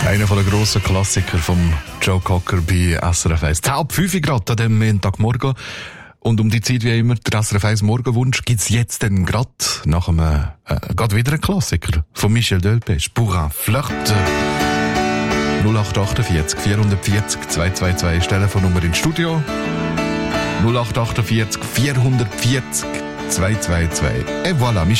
Einer der grossen Klassiker vom Joe Cocker bei SRF 1. 10:05 Grad an dem Montagmorgen. Und um die Zeit wie immer, der SRF 1 Morgenwunsch gibt's jetzt dann grad nach einem, grad wieder ein Klassiker von Michel Delpech. Pour un flirt. 0848 440 222 ist Telefonnummer ins Studio. 0848 440 222. Et voilà, Michel